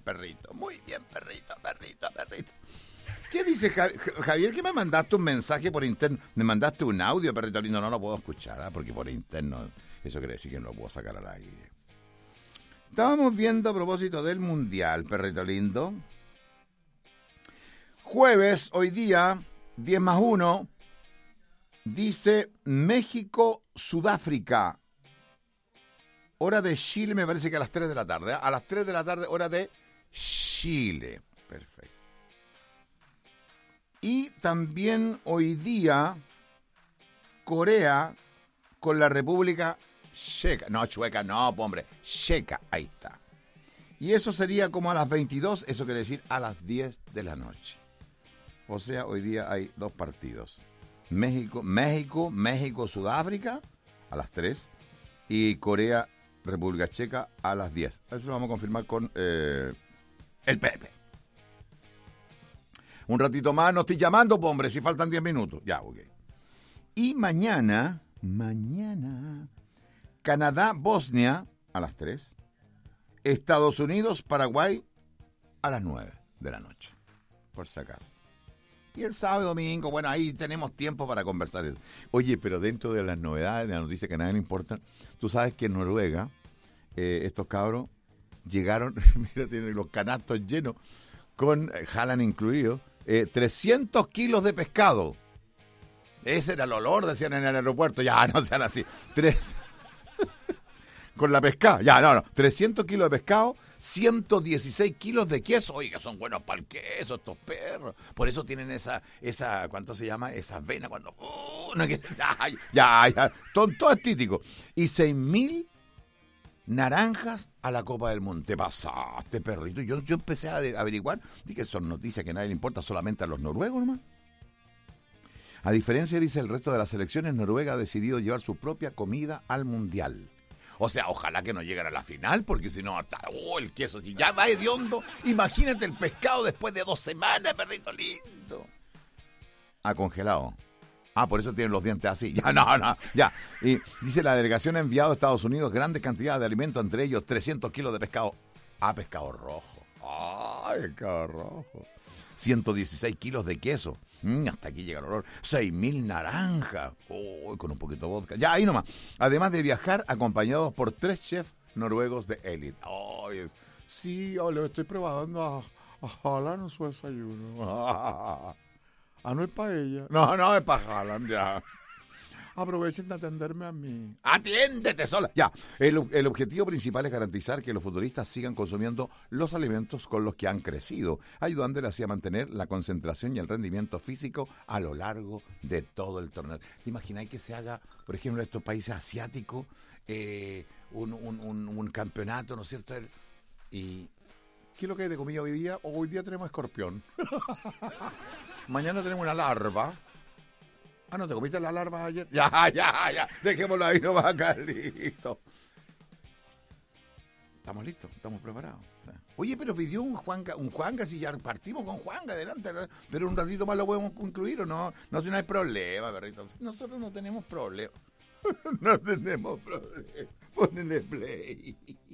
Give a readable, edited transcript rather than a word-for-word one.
perrito. Muy bien, perrito. ¿Qué dice Javier? Que me mandaste un mensaje por interno. Me mandaste un audio, perrito lindo. No lo puedo escuchar, porque por interno. Eso quiere decir que no lo puedo sacar al aire. Estábamos viendo a propósito del Mundial, perrito lindo. Jueves, hoy día, 10+1, dice México-Sudáfrica. Hora de Chile, me parece que a las 3 de la tarde. A las 3 de la tarde, hora de Chile. Perfecto. Y también hoy día, Corea con la República Checa. No, Chueca, no, hombre. Checa, ahí está. Y eso sería como a las 22, eso quiere decir a las 10 de la noche. O sea, hoy día hay 2 partidos. México, Sudáfrica a las 3 y Corea, República Checa a las 10. Eso lo vamos a confirmar con el Pepe. Un ratito más, no estoy llamando, hombre, si faltan 10 minutos. Ya, ok. Y mañana, Canadá, Bosnia a las 3. Estados Unidos, Paraguay a las 9 de la noche. Por si acaso. Y el sábado y domingo, bueno, ahí tenemos tiempo para conversar eso. Oye, pero dentro de las novedades, de las noticias que a nadie le importan, tú sabes que en Noruega, estos cabros llegaron, mira, tienen los canastos llenos, con Haaland incluido, 300 kilos de pescado. Ese era el olor, decían en el aeropuerto. Ya, no sean así. Con la pescada. Ya, no. 300 kilos de pescado, 116 kilos de queso. Oiga, son buenos para el queso estos perros. Por eso tienen esa ¿cuánto se llama? Esa vena cuando... ya. Son todos estíticos. Y 6.000 naranjas a la Copa del Mundo. Te pasaste, perrito. Yo empecé a averiguar. Dije, son noticias que a nadie le importa, solamente a los noruegos nomás. A diferencia, dice el resto de las selecciones, Noruega ha decidido llevar su propia comida al Mundial. O sea, ojalá que no lleguen a la final, porque si no, el queso, si ya va hediondo, imagínate el pescado después de 2 semanas, perrito lindo. Congelado. Por eso tienen los dientes así. Ya. Y dice, la delegación ha enviado a Estados Unidos grandes cantidades de alimentos, entre ellos 300 kilos de pescado. Pescado rojo. Pescado rojo. 116 kilos de queso. Hasta aquí llega el olor. 6.000 naranjas. Con un poquito de vodka. Ya, ahí nomás. Además de viajar acompañados por 3 chefs noruegos de élite. Sí, le estoy probando a Haaland en su desayuno. No es para ella. No, es para Haaland, ya. Aprovechen de atenderme a mí. ¡Atiéndete sola! Ya, el objetivo principal es garantizar que los futbolistas sigan consumiendo los alimentos con los que han crecido, ayudándoles así a mantener la concentración y el rendimiento físico a lo largo de todo el torneo. ¿Te imagináis que se haga, por ejemplo, en estos países asiáticos, un campeonato, ¿no es cierto? Y ¿qué es lo que hay de comida hoy día? Hoy día tenemos escorpión. Mañana tenemos una larva. ¿No te comiste la larva ayer? Ya. Dejémoslo ahí nomás, Carlito. Estamos listos, estamos preparados. Oye, pero pidió un Juanga, si ya partimos con Juanga, adelante. Pero un ratito más lo podemos incluir o no. No, si no hay problema, perrito. Nosotros no tenemos problema. No tenemos problema. Ponle play.